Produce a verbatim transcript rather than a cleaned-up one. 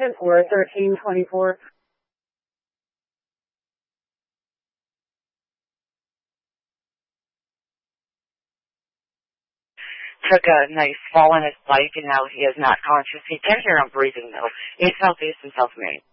ten four, thirteen twenty-four. Took a nice fall on his bike, and now he is not conscious. He can hear him breathing, though. It's Southeast and South Main.